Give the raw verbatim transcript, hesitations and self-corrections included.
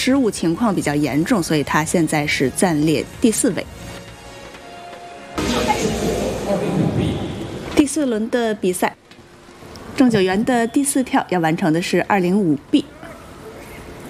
失误情况比较严重，所以他现在是暂列第四位。第四轮的比赛，郑九元的第四跳要完成的是二零五 B。